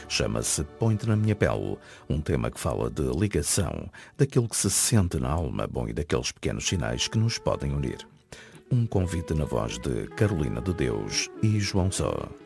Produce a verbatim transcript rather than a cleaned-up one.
Chama-se Põe-te na minha pele, um tema que fala de ligação, daquilo que se sente na alma, bom, e daqueles pequenos sinais que nos podem unir. Um convite na voz de Carolina de Deus e João Só.